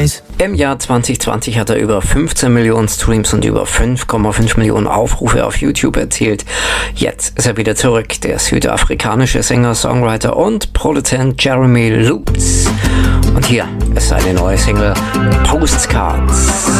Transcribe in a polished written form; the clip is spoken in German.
days. Im Jahr 2020 hat er über 15 Millionen Streams und über 5,5 Millionen Aufrufe auf YouTube erzielt. Jetzt ist er wieder zurück, der südafrikanische Sänger, Songwriter und Produzent Jeremy Loops. Und hier ist seine neue Single Postcards.